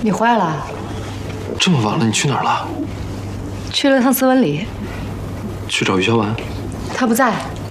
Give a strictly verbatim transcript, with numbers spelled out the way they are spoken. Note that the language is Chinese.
你回来了？ 这么晚了，你去哪儿了？ 去了趟斯文里。 去找于小婉。 他不在。